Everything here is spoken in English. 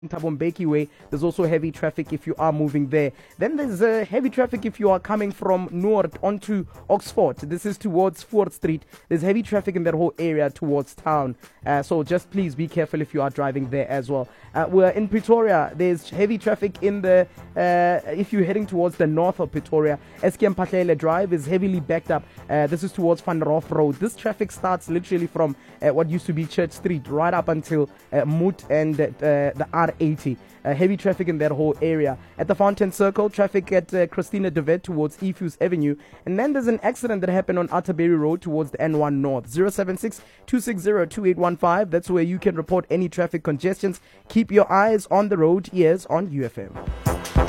Thabo Mbeki Way. There's also heavy traffic if you are moving there. Then there's heavy traffic if you are coming from Noord onto Oxford. This is towards Fort Street. There's heavy traffic in that whole area towards town. So just please be careful if you are driving there as well. We're in Pretoria. There's heavy traffic in the if you're heading towards the north of Pretoria. SKM Patlele Drive is heavily backed up. This is towards Van der Hof Road. This traffic starts literally from what used to be Church Street right up until Moot and the R80. Heavy traffic in that whole area. At the Fountain Circle, traffic at Christina de Wet towards Efuse Avenue. And then there's an accident that happened on Atterbury Road towards the N1 North. 076-260-2815. That's where you can report any traffic congestions. Keep your eyes on the road, ears on UFM.